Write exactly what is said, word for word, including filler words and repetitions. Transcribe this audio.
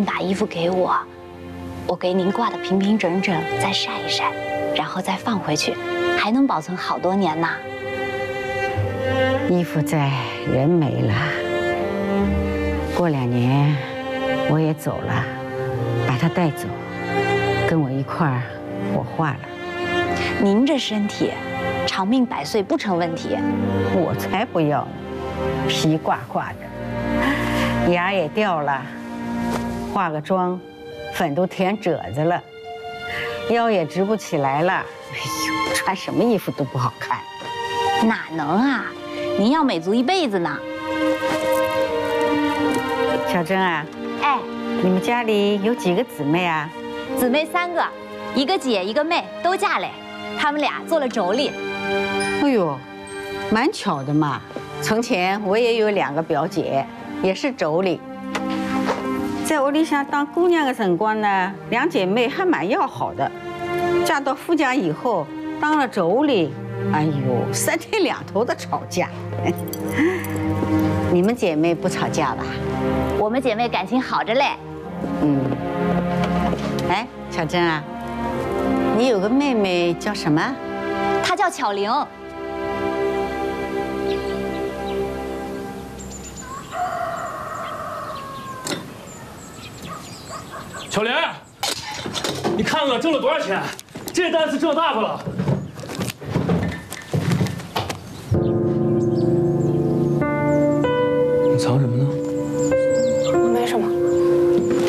您把衣服给我，我给您挂得平平整整，再晒一晒，然后再放回去，还能保存好多年呢。 衣服在，人没了。过两年我也走了，把它带走，跟我一块儿火化了。 您这身体，长命百岁不成问题。 我才不要呢，皮挂挂的，牙也掉了，化个妆，粉都填褶子了，腰也直不起来了。哎呦，穿什么衣服都不好看。 哪能啊？您要美足一辈子呢。 小珍啊， 哎， 你们家里有几个姊妹啊？ 姊妹三个，一个姐一个妹，都嫁嘞。他们俩做了妯娌。 哎呦，蛮巧的嘛。从前我也有两个表姐，也是妯娌。在屋里向当姑娘的辰光呢，两姐妹还蛮要好的。嫁到夫家以后，当了妯娌，哎呦，三天两头的吵架。你们姐妹不吵架吧？ 我们姐妹感情好着嘞。 嗯。哎，小珍啊，你有个妹妹叫什么？ 她叫巧玲。 巧莲，你看看挣了多少钱？这单子挣大发了。